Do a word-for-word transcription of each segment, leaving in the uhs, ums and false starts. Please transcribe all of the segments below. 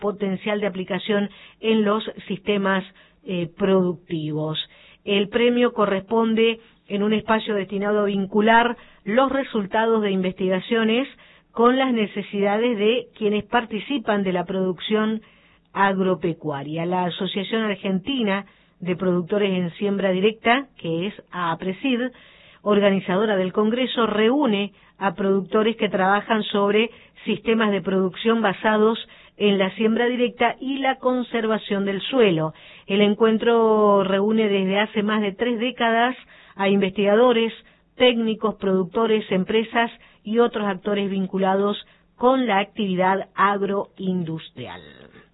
potencial de aplicación en los sistemas eh, productivos. El premio corresponde en un espacio destinado a vincular los resultados de investigaciones con las necesidades de quienes participan de la producción agropecuaria. La Asociación Argentina de Productores en Siembra Directa, que es APRESID, organizadora del Congreso, reúne a productores que trabajan sobre sistemas de producción basados en la siembra directa y la conservación del suelo. El encuentro reúne desde hace más de tres décadas a investigadores, técnicos, productores, empresas y otros actores vinculados con la actividad agroindustrial.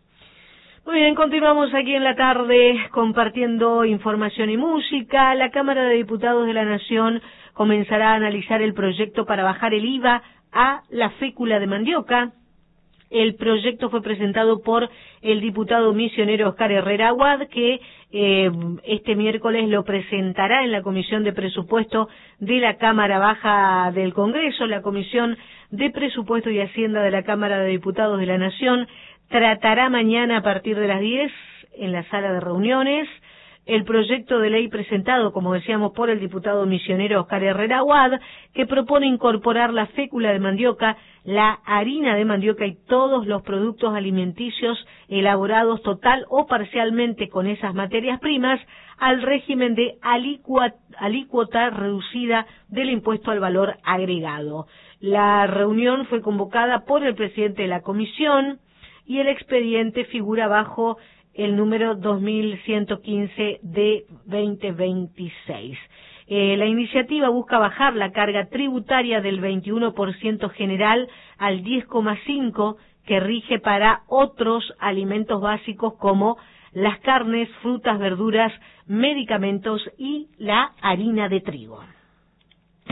Muy bien, continuamos aquí en la tarde compartiendo información y música. La Cámara de Diputados de la Nación comenzará a analizar el proyecto para bajar el I V A a la fécula de mandioca. El proyecto fue presentado por el diputado misionero Oscar Herrera Aguad, que eh, este miércoles lo presentará en la Comisión de Presupuesto de la Cámara Baja del Congreso. La Comisión de Presupuesto y Hacienda de la Cámara de Diputados de la Nación tratará mañana a partir de las diez en la sala de reuniones el proyecto de ley presentado, como decíamos, por el diputado misionero Oscar Herrera Aguad, que propone incorporar la fécula de mandioca, la harina de mandioca y todos los productos alimenticios elaborados total o parcialmente con esas materias primas al régimen de alícuota, alícuota reducida del impuesto al valor agregado. La reunión fue convocada por el presidente de la comisión y el expediente figura bajo el número dos mil ciento quince de veinte veintiséis. Eh, la iniciativa busca bajar la carga tributaria del veintiuno por ciento general al diez coma cinco por ciento que rige para otros alimentos básicos como las carnes, frutas, verduras, medicamentos y la harina de trigo.